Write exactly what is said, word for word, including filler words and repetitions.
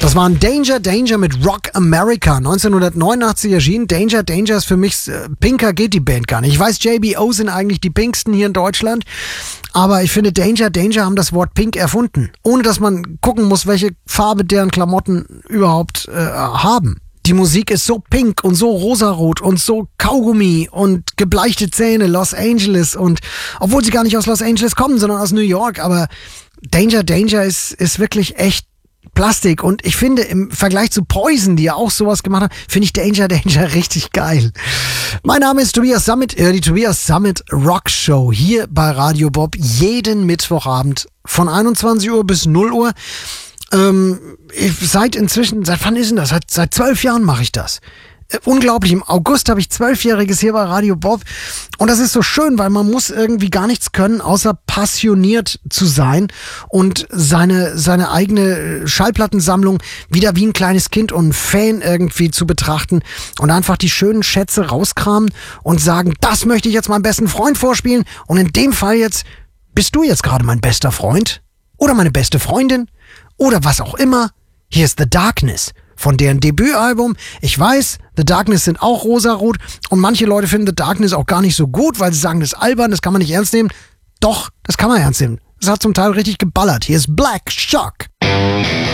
Das war ein Danger Danger mit Rock America. neunzehnhundertneunundachtzig erschienen. Danger Danger ist für mich, äh, pinker geht die Band gar nicht. Ich weiß, J B O sind eigentlich die pinksten hier in Deutschland. Aber ich finde, Danger Danger haben das Wort pink erfunden. Ohne dass man gucken muss, welche Farbe deren Klamotten überhaupt äh, haben. Die Musik ist so pink und so rosarot und so Kaugummi und gebleichte Zähne, Los Angeles. Und obwohl sie gar nicht aus Los Angeles kommen, sondern aus New York. Aber Danger Danger ist, ist wirklich echt Plastik. Und ich finde, im Vergleich zu Poison, die ja auch sowas gemacht haben, finde ich Danger Danger richtig geil. Mein Name ist Tobias Sammet, äh, die Tobias Sammet Rock Show hier bei Radio Bob. Jeden Mittwochabend von einundzwanzig Uhr bis null Uhr. Ähm, ich, seit inzwischen, seit wann ist denn das? Seit, seit zwölf Jahren mache ich das. Äh, unglaublich, im August habe ich zwölfjähriges hier bei Radio Bob. Und das ist so schön, weil man muss irgendwie gar nichts können, außer passioniert zu sein und seine, seine eigene Schallplattensammlung wieder wie ein kleines Kind und ein Fan irgendwie zu betrachten und einfach die schönen Schätze rauskramen und sagen, das möchte ich jetzt meinem besten Freund vorspielen. Und in dem Fall jetzt, bist du jetzt gerade mein bester Freund? Oder meine beste Freundin? Oder was auch immer. Hier ist The Darkness von deren Debütalbum. Ich weiß, The Darkness sind auch rosarot und manche Leute finden The Darkness auch gar nicht so gut, weil sie sagen, das ist albern, das kann man nicht ernst nehmen. Doch, das kann man ernst nehmen. Das hat zum Teil richtig geballert. Hier ist Black Shock.